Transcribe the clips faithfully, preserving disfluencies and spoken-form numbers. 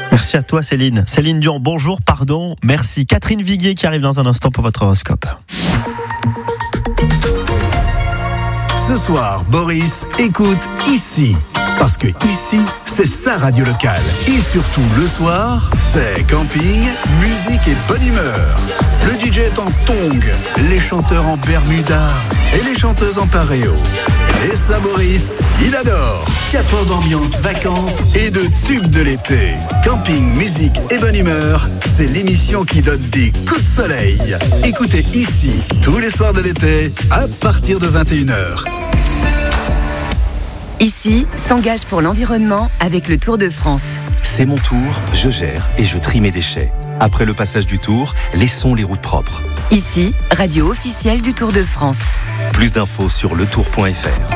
Merci à toi Céline. Céline Dion, bonjour, pardon, merci. Catherine Viguier qui arrive dans un instant pour votre horoscope. Ce soir, Boris écoute ici. Parce que ici, c'est sa radio locale. Et surtout, le soir, c'est camping, musique et bonne humeur. Le D J est en tongs, les chanteurs en bermuda et les chanteuses en paréo. Et ça, Boris, il adore. quatre heures d'ambiance, vacances et de tubes de l'été. Camping, musique et bonne humeur, c'est l'émission qui donne des coups de soleil. Écoutez ici, tous les soirs de l'été, à partir de vingt et une heures. Ici, s'engage pour l'environnement avec le Tour de France. C'est mon tour, je gère et je trie mes déchets. Après le passage du Tour, laissons les routes propres. Ici, radio officielle du Tour de France. Plus d'infos sur le tour point f r.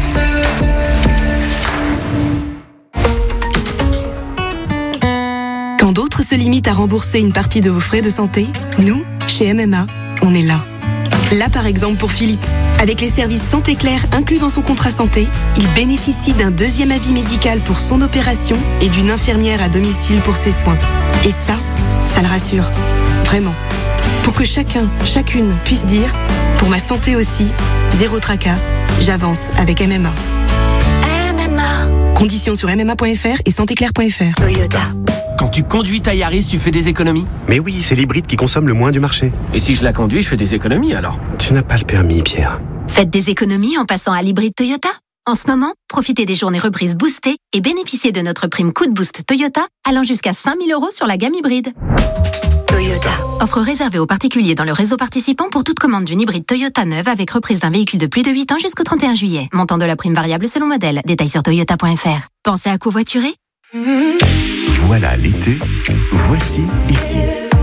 Quand d'autres se limitent à rembourser une partie de vos frais de santé, nous, chez M M A, on est là. Là par exemple pour Philippe. Avec les services Santé Claire inclus dans son contrat santé, il bénéficie d'un deuxième avis médical pour son opération et d'une infirmière à domicile pour ses soins. Et ça, ça le rassure. Vraiment. Pour que chacun, chacune puisse dire « Pour ma santé aussi, zéro tracas, j'avance avec M M A ». M M A. Conditions sur m m a point f r et santé claire point f r. Toyota. Quand tu conduis ta Yaris, tu fais des économies? Mais oui, c'est l'hybride qui consomme le moins du marché. Et si je la conduis, je fais des économies alors? Tu n'as pas le permis, Pierre. Faites des économies en passant à l'hybride Toyota. En ce moment, profitez des journées reprises boostées et bénéficiez de notre prime coup de boost Toyota allant jusqu'à cinq mille euros sur la gamme hybride. Toyota. Offre réservée aux particuliers dans le réseau participant pour toute commande d'une hybride Toyota neuve avec reprise d'un véhicule de plus de huit ans jusqu'au trente et un juillet. Montant de la prime variable selon modèle. Détails sur toyota point f r. Pensez à covoiturer? Voilà l'été, voici ici.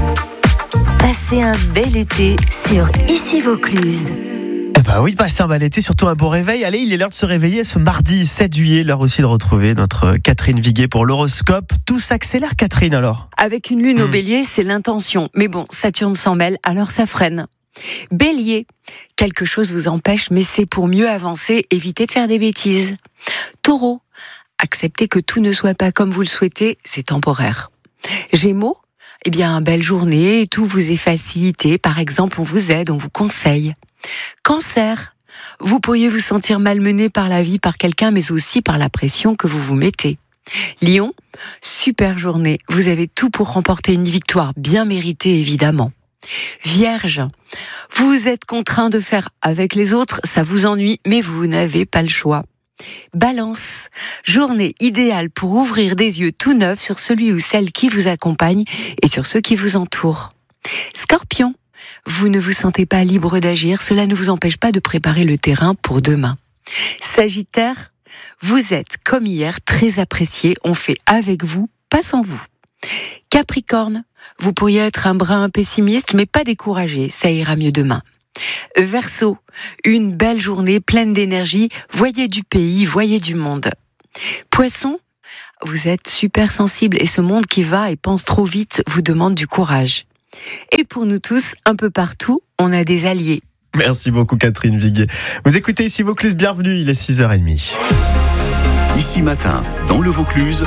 Passez un bel été sur Ici Vaucluse. Eh bah oui, passez un bel été, surtout un bon réveil. Allez, il est l'heure de se réveiller ce mardi sept juillet, l'heure aussi de retrouver notre Catherine Viguier pour l'horoscope. Tout s'accélère, Catherine, alors? Avec une lune au bélier, c'est l'intention. Mais bon, Saturne s'en mêle, alors ça freine. Bélier, quelque chose vous empêche, mais c'est pour mieux avancer, évitez de faire des bêtises. Taureau, acceptez que tout ne soit pas comme vous le souhaitez, c'est temporaire. Gémeaux, eh bien, belle journée, tout vous est facilité. Par exemple, on vous aide, on vous conseille. Cancer, vous pourriez vous sentir malmené par la vie, par quelqu'un, mais aussi par la pression que vous vous mettez. Lion, super journée, vous avez tout pour remporter une victoire bien méritée évidemment. Vierge, vous êtes contraint de faire avec les autres, ça vous ennuie, mais vous n'avez pas le choix. Balance, journée idéale pour ouvrir des yeux tout neufs sur celui ou celle qui vous accompagne et sur ceux qui vous entourent. Scorpion, vous ne vous sentez pas libre d'agir, cela ne vous empêche pas de préparer le terrain pour demain. Sagittaire, vous êtes, comme hier, très apprécié, on fait avec vous, pas sans vous. Capricorne, vous pourriez être un brin pessimiste, mais pas découragé, ça ira mieux demain. Verseau, une belle journée pleine d'énergie, voyez du pays, voyez du monde. Poisson, vous êtes super sensible et ce monde qui va et pense trop vite vous demande du courage. Et pour nous tous, un peu partout, on a des alliés. Merci beaucoup Catherine Viguier. Vous écoutez Ici Vaucluse, bienvenue, il est six heures trente. Ici matin, dans le Vaucluse,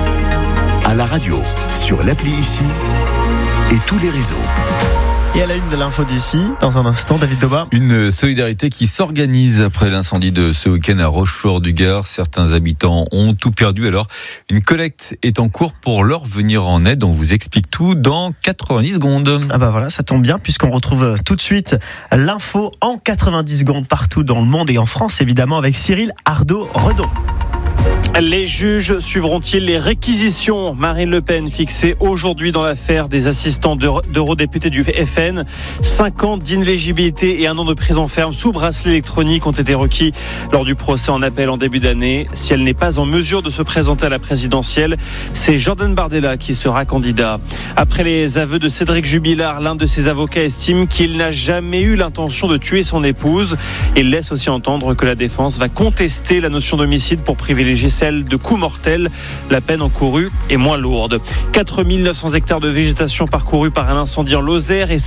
à la radio, sur l'appli Ici et tous les réseaux. Et à la une de l'info d'ici, dans un instant, David Doba. Une solidarité qui s'organise après l'incendie de ce week-end à Rochefort-du-Gard. Certains habitants ont tout perdu. Alors, une collecte est en cours pour leur venir en aide. On vous explique tout dans quatre-vingt-dix secondes. Ah bah voilà, ça tombe bien puisqu'on retrouve tout de suite l'info en quatre-vingt-dix secondes partout dans le monde et en France, évidemment, avec Cyril Ardo-Redon. Les juges suivront-ils les réquisitions? Marine Le Pen fixée aujourd'hui dans l'affaire des assistants d'eurodéputés du F N. Cinq ans d'inéligibilité et un an de prison ferme sous bracelet électronique ont été requis lors du procès en appel en début d'année. Si elle n'est pas en mesure de se présenter à la présidentielle, c'est Jordan Bardella qui sera candidat. Après les aveux de Cédric Jubilard, l'un de ses avocats estime qu'il n'a jamais eu l'intention de tuer son épouse. Il laisse aussi entendre que la défense va contester la notion d'homicide pour privilégier celle de coups mortels. La peine encourue est moins lourde. quatre mille neuf cents hectares de végétation parcourus par un incendie en Lozère et sept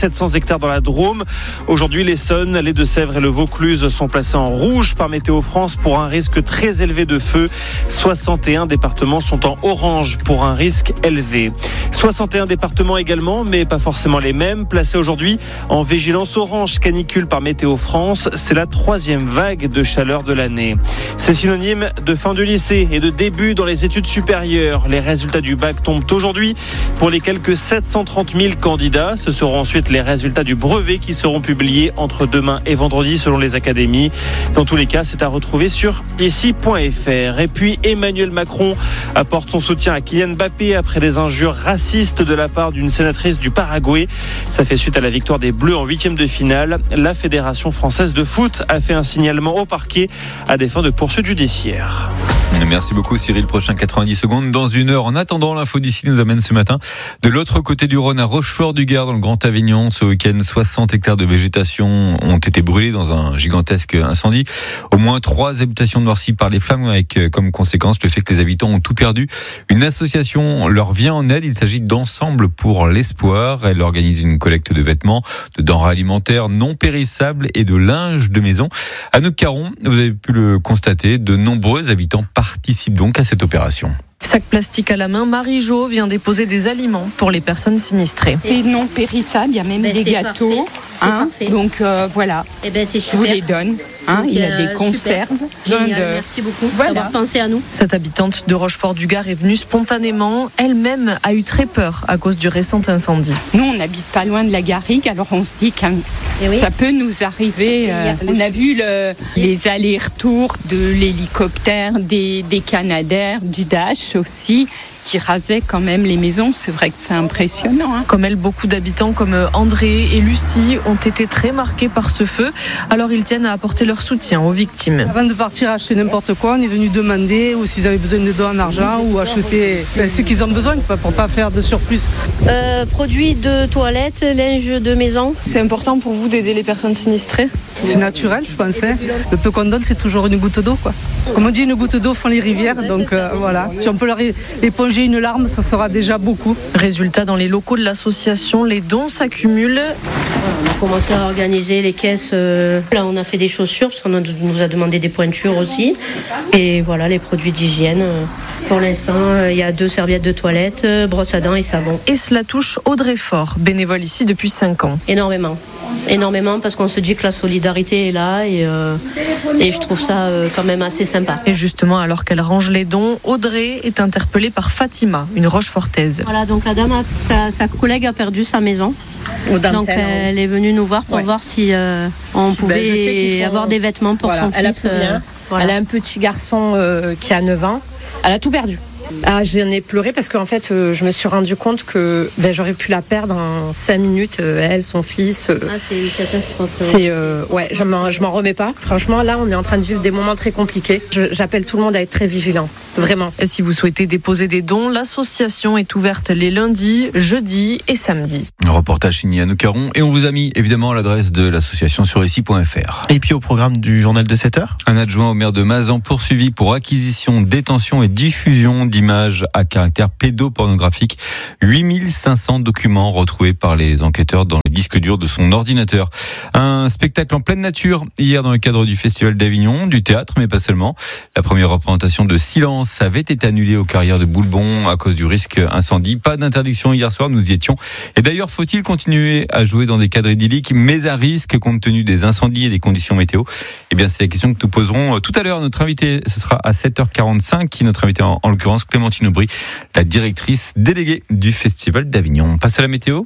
sept cents hectares dans la Drôme. Aujourd'hui, l'Essonne, les Deux-Sèvres et le Vaucluse sont placés en rouge par Météo France pour un risque très élevé de feu. soixante et un départements sont en orange pour un risque élevé. soixante et un départements également, mais pas forcément les mêmes, placés aujourd'hui en vigilance orange canicule par Météo France. C'est la troisième vague de chaleur de l'année. C'est synonyme de fin du lycée et de début dans les études supérieures. Les résultats du bac tombent aujourd'hui pour les quelques sept cent trente mille candidats. Ce seront ensuite les résultats du brevet qui seront publiés entre demain et vendredi selon les académies. Dans tous les cas, c'est à retrouver sur ici point f r. Et puis Emmanuel Macron apporte son soutien à Kylian Mbappé après des injures racistes de la part d'une sénatrice du Paraguay. Ça fait suite à la victoire des Bleus en huitième de finale. La Fédération française de foot a fait un signalement au parquet à des fins de poursuite judiciaire. Merci beaucoup Cyril, prochain quatre-vingt-dix secondes dans une heure. En attendant, l'info d'ici nous amène ce matin de l'autre côté du Rhône à Rochefort-du-Gard dans le Grand Avignon. Ce week-end, soixante hectares de végétation ont été brûlés dans un gigantesque incendie. Au moins trois habitations noircies par les flammes avec comme conséquence le fait que les habitants ont tout perdu. Une association leur vient en aide. Il s'agit d'Ensemble pour l'espoir. Elle organise une collecte de vêtements, de denrées alimentaires non périssables et de linge de maison. Anouk Caron, vous avez pu le constater, de nombreux habitants participe donc à cette opération. Sac plastique à la main, Marie-Jo vient déposer des aliments pour les personnes sinistrées. C'est non périssable, il y a même ben des gâteaux. Hein, donc euh, voilà, eh ben je vous les donne. Hein, donc, il y a des conserves. De... Merci beaucoup voilà. d'avoir pensé à nous. Cette habitante de Rochefort-du-Gard est venue spontanément. Elle-même a eu très peur à cause du récent incendie. Nous, on n'habite pas loin de la garrigue, alors on se dit que oui. ça peut nous arriver. Euh, on a vu le, les allers-retours de l'hélicoptère, des, des Canadair, du Dash aussi, qui rasaient quand même les maisons. C'est vrai que c'est impressionnant. Hein. Comme elle, beaucoup d'habitants comme André et Lucie ont été très marqués par ce feu. Alors ils tiennent à apporter leur soutien aux victimes. Avant de partir acheter n'importe quoi, on est venu demander ou s'ils avaient besoin de dons en argent ou acheter ben, ce qu'ils ont besoin pour ne pas faire de surplus. Euh, produits de toilette, linge de maison. C'est important pour vous d'aider les personnes sinistrées? C'est naturel, je pensais. Le peu qu'on donne, c'est toujours une goutte d'eau, quoi. Comme on dit, une goutte d'eau font les rivières. Donc euh, voilà, si on peut leur éponger une larme, ça sera déjà beaucoup. Résultat, dans les locaux de l'association, les dons s'accumulent. On a commencé à organiser les caisses. Euh, là, on a fait des chaussures parce qu'on nous a demandé des pointures aussi. Et voilà, les produits d'hygiène. Pour l'instant, il y a deux serviettes de toilette, brosse à dents et savon. Et cela touche Audrey Faure, bénévole ici depuis cinq ans. Énormément. Énormément parce qu'on se dit que la solidarité est là et, euh, et je trouve ça euh, quand même assez sympa. Et justement, alors qu'elle range les dons, Audrey est interpellée par Fatima, une Rochefortaise. Voilà, donc la dame, a, sa, sa collègue a perdu sa maison. Donc elle est venue nous voir pour ouais. voir si euh, on pouvait ben, avoir font... des vêtements pour voilà, son elle fils. A euh, voilà. Elle a un petit garçon euh, qui a neuf ans. Elle a tout perdu. Ah, j'en ai pleuré parce qu'en fait, euh, je me suis rendu compte que ben, j'aurais pu la perdre en cinq minutes. Euh, elle, son fils. Euh, ah, c'est une catastrophe. C'est, euh, ouais, je m'en, je m'en remets pas. Franchement, là, on est en train de vivre des moments très compliqués. Je, j'appelle tout le monde à être très vigilant, vraiment. Et si vous souhaitez déposer des dons, l'association est ouverte les lundis, jeudis et samedis. Un reportage signé Anouk Caron et on vous a mis évidemment l'adresse de l'association sur ici point f r. Et puis au programme du journal de sept heures, un adjoint au maire de Mazan poursuivi pour acquisition, détention et diffusion d'images à caractère pédopornographique. huit mille cinq cents documents retrouvés par les enquêteurs dans les disques durs de son ordinateur. Un spectacle en pleine nature hier dans le cadre du Festival d'Avignon, du théâtre mais pas seulement. La première représentation de Silence avait été annulée aux Carrières de Boulbon à cause du risque incendie. Pas d'interdiction hier soir, nous y étions. Et d'ailleurs, faut-il continuer à jouer dans des cadres idylliques mais à risque compte tenu des incendies et des conditions météo? Eh bien, c'est la question que nous poserons tout à l'heure. Notre invité, ce sera à sept heures quarante-cinq, qui notre invité en, en l'occurrence Clémentine Aubry, la directrice déléguée du Festival d'Avignon. On passe à la météo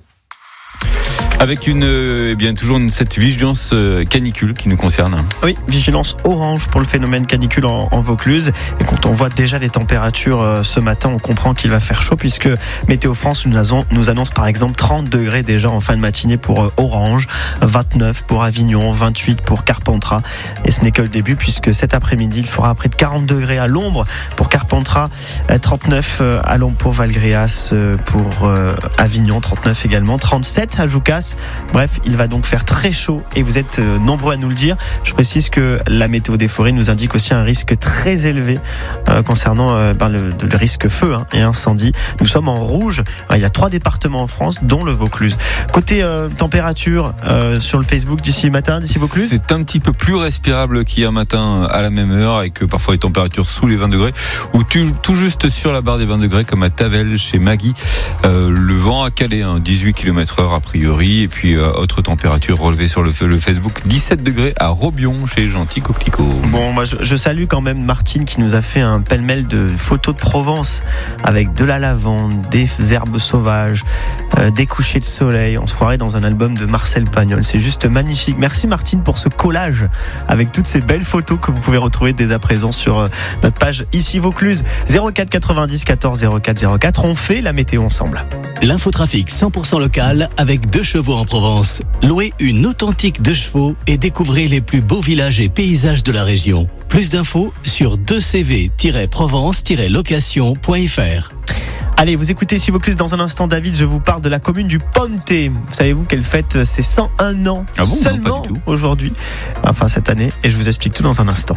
avec une, eh bien, toujours une, cette vigilance canicule qui nous concerne. Oui, vigilance orange pour le phénomène canicule en, en Vaucluse. Et quand on voit déjà les températures euh, ce matin, on comprend qu'il va faire chaud puisque Météo France nous, a, nous annonce par exemple trente degrés déjà en fin de matinée pour euh, Orange, vingt-neuf pour Avignon, vingt-huit pour Carpentras. Et ce n'est que le début puisque cet après-midi, il fera près de quarante degrés à l'ombre pour Carpentras, euh, trente-neuf euh, à l'ombre pour Valgréas, euh, pour euh, Avignon, trente-neuf également, trente-sept à Joucas. glace. Bref, il va donc faire très chaud et vous êtes nombreux à nous le dire. Je précise que la météo des forêts nous indique aussi un risque très élevé euh, concernant euh, ben, le, le risque feu hein, et incendie. Nous sommes en rouge. Il y a trois départements en France, dont le Vaucluse. Côté euh, température, euh, sur le Facebook d'ici matin, d'ici Vaucluse, c'est un petit peu plus respirable qu'hier matin à la même heure, avec parfois des températures sous les vingt degrés, ou tout, tout juste sur la barre des vingt degrés, comme à Tavel, chez Maggie. Euh, le vent a calé, hein, dix-huit kilomètres heure a priori, et puis euh, autre température relevée sur le, le Facebook, dix-sept degrés à Robion, chez Gentil Coquelicot. Bon, moi je, je salue quand même Martine qui nous a fait un pêle-mêle de photos de Provence avec de la lavande, des herbes sauvages, euh, des couchers de soleil. On se croirait dans un album de Marcel Pagnol. C'est juste magnifique. Merci Martine pour ce collage avec toutes ces belles photos que vous pouvez retrouver dès à présent sur euh, notre page Ici Vaucluse. zéro quatre quatre-vingt-dix quatorze zéro quatre zéro quatre. On fait la météo ensemble. L'infotrafic cent pour cent local avec deux chevaux en Provence. Louez une authentique deux chevaux et découvrez les plus beaux villages et paysages de la région. Plus d'infos sur deux c v tiret provence tiret location point f r. Allez, vous écoutez Ici Vaucluse dans un instant. David, je vous parle de la commune du Ponte. Savez-vous qu'elle fête ses cent un ans ah bon, seulement non, aujourd'hui, enfin cette année, et je vous explique tout dans un instant.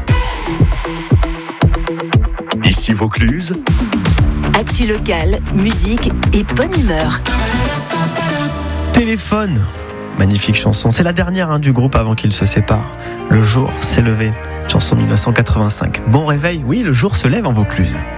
Ici Vaucluse. Actu locale, musique et bonne humeur. Téléphone. Magnifique chanson. C'est la dernière hein, du groupe avant qu'il se sépare. Le jour s'est levé. Chanson mille neuf cent quatre-vingt-cinq. Bon réveil. Oui, le jour se lève en Vaucluse.